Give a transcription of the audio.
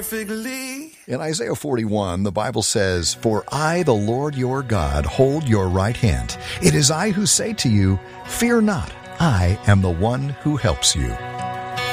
perfectly. In Isaiah 41, the Bible says, "For I, the Lord your God, hold your right hand. It is I who say to you, fear not, I am the one who helps you."